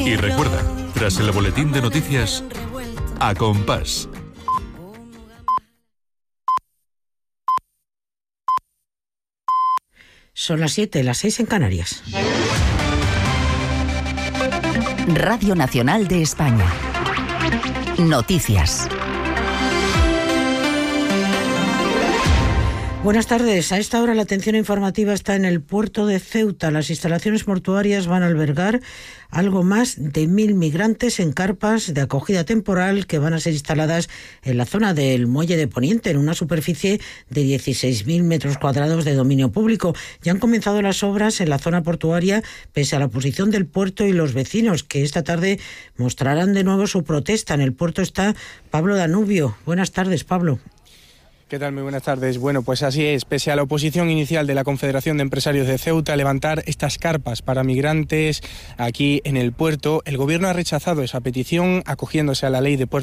Y recuerda, tras el boletín de noticias, A Compás. Son las 7, las 6 en Canarias. Radio Nacional de España. Noticias. Buenas tardes. A esta hora la atención informativa está en el puerto de Ceuta. Las instalaciones portuarias van a albergar algo más de 1.000 migrantes en carpas de acogida temporal que van a ser instaladas en la zona del Muelle de Poniente, en una superficie de 16.000 metros cuadrados de dominio público. Ya han comenzado las obras en la zona portuaria, pese a la oposición del puerto y los vecinos, que esta tarde mostrarán de nuevo su protesta. En el puerto está Pablo Danubio. Buenas tardes, Pablo. ¿Qué tal? Muy buenas tardes. Bueno, pues así es. Pese a la oposición inicial de la Confederación de Empresarios de Ceuta a levantar estas carpas para migrantes aquí en el puerto, el Gobierno ha rechazado esa petición, acogiéndose a la ley de puertos